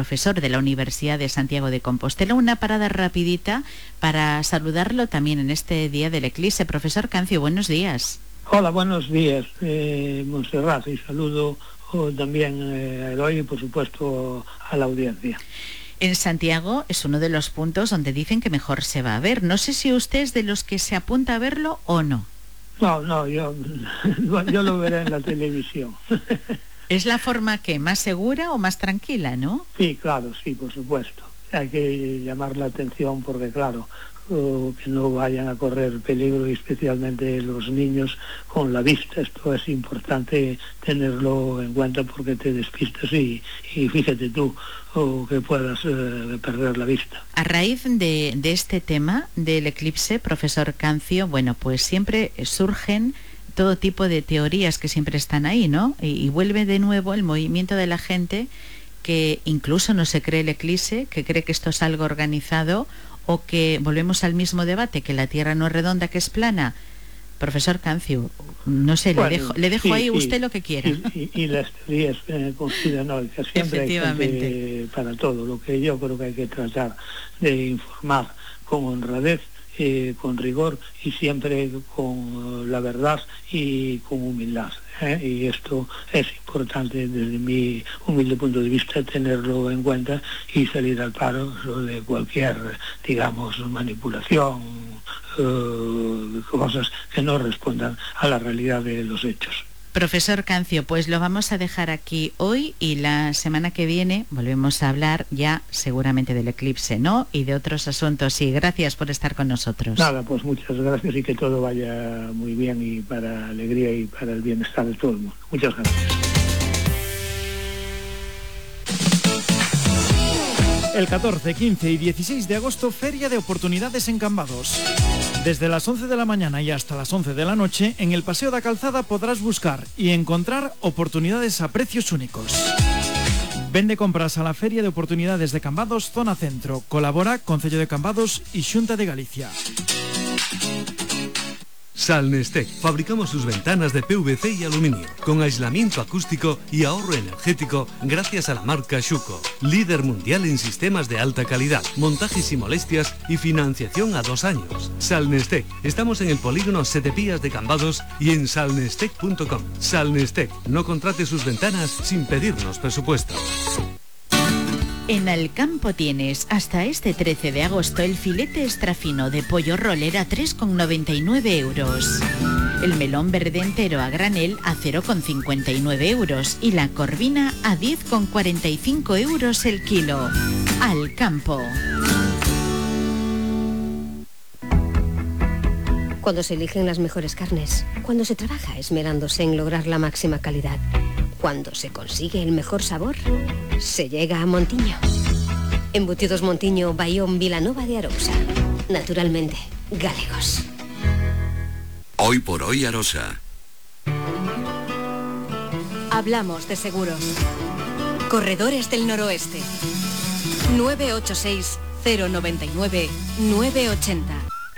profesor de la Universidad de Santiago de Compostela. Una parada rapidita para saludarlo también en este día del eclipse. Profesor Cancio, buenos días. Hola, buenos días, Montserrat, y saludo también a Eloy y por supuesto a la audiencia. En Santiago es uno de los puntos donde dicen que mejor se va a ver. No sé si usted es de los que se apunta a verlo o no. No, yo lo veré en la televisión. ¿Es la forma que más segura o más tranquila, no? Sí, claro, sí, por supuesto. Hay que llamar la atención porque, claro, que no vayan a correr peligro, y especialmente los niños con la vista. Esto es importante tenerlo en cuenta porque te despistas y fíjate tú que puedas perder la vista. A raíz de este tema del eclipse, profesor Cancio, bueno, pues siempre surgen todo tipo de teorías que siempre están ahí, ¿no? Y vuelve de nuevo el movimiento de la gente que incluso no se cree el eclipse, que cree que esto es algo organizado, o que volvemos al mismo debate, que la Tierra no es redonda, que es plana. Profesor Cancio, no sé, bueno, le dejo ahí usted lo que quiera. Y las teorías conspiranoicas, siempre hay gente para todo. Lo que yo creo que hay que tratar de informar con honradez, con rigor y siempre con la verdad y con humildad. Y esto es importante desde mi humilde punto de vista, tenerlo en cuenta y salir al paro de cualquier, digamos, manipulación, cosas que no respondan a la realidad de los hechos. Profesor Cancio, pues lo vamos a dejar aquí hoy y la semana que viene volvemos a hablar ya seguramente del eclipse, ¿no? Y de otros asuntos. Y gracias por estar con nosotros. Nada, pues muchas gracias y que todo vaya muy bien y para alegría y para el bienestar de todo el mundo. Muchas gracias. El 14, 15 y 16 de agosto, Feria de Oportunidades en Cambados. Desde las 11 de la mañana y hasta las 11 de la noche, en el Paseo da Calzada podrás buscar y encontrar oportunidades a precios únicos. Vende compras a la Feria de Oportunidades de Cambados, Zona Centro. Colabora Concello de Cambados y Xunta de Galicia. Salnestec. Fabricamos sus ventanas de PVC y aluminio, con aislamiento acústico y ahorro energético gracias a la marca Schuco, líder mundial en sistemas de alta calidad, montajes y molestias y financiación a 2 años. Salnestec. Estamos en el polígono Setepías de Cambados y en salnestec.com. Salnestec. No contrate sus ventanas sin pedirnos presupuesto. En Alcampo tienes hasta este 13 de agosto el filete extra fino de pollo roller a 3,99 euros. El melón verde entero a granel a 0,59 euros y la corvina a 10,45 euros el kilo. Alcampo. Cuando se eligen las mejores carnes, cuando se trabaja esmerándose en lograr la máxima calidad, cuando se consigue el mejor sabor, se llega a Montiño. Embutidos Montiño, Bayón, Vilanova de Arousa. Naturalmente, galegos. Hoy por hoy Arosa. Hablamos de seguros. Corredores del Noroeste. 986 099 980.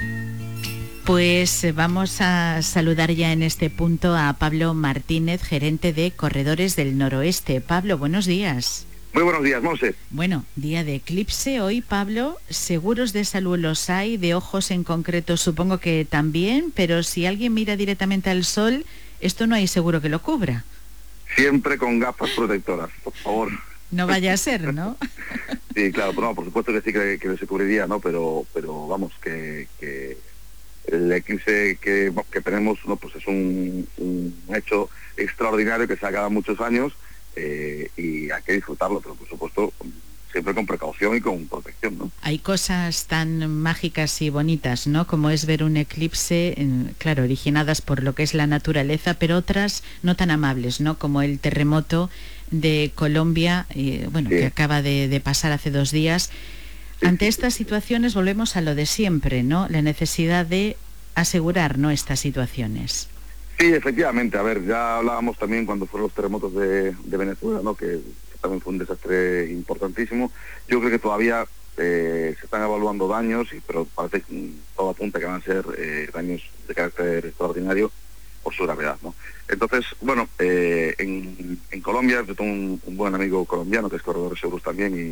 Pues vamos a saludar ya en este punto a Pablo Martínez, gerente de Corredores del Noroeste. Pablo, buenos días. Muy buenos días, Monse. Bueno, día de eclipse hoy, Pablo. Seguros de salud los hay, de ojos en concreto supongo que también, pero si alguien mira directamente al sol, esto no hay seguro que lo cubra. Siempre con gafas protectoras, por favor. No vaya a ser, ¿no? Sí, claro, no, por supuesto que sí que se cubriría, ¿no? Pero vamos, que el eclipse que tenemos, no, pues es un hecho extraordinario que se ha cada muchos años y hay que disfrutarlo, pero por supuesto siempre con precaución y con protección, ¿no? Hay cosas tan mágicas y bonitas, ¿no? Como es ver un eclipse, claro, originadas por lo que es la naturaleza, pero otras no tan amables, ¿no? Como el terremoto de Colombia, bueno, sí, que acaba de pasar hace 2 días. Ante estas situaciones volvemos a lo de siempre, ¿no? La necesidad de asegurar, ¿no?, estas situaciones. Sí, efectivamente. A ver, ya hablábamos también cuando fueron los terremotos de Venezuela, ¿no?, que también fue un desastre importantísimo. Yo creo que todavía se están evaluando daños, pero parece que todo apunta que van a ser daños de carácter extraordinario por su gravedad, ¿no? Entonces, bueno, en Colombia, yo tengo un buen amigo colombiano que es corredor de seguros también